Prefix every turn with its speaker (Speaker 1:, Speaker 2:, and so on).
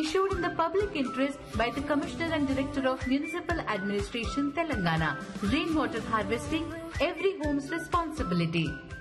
Speaker 1: issued in the public interest by the Commissioner and Director of Municipal Administration, Telangana. Rainwater harvesting, every home's responsibility.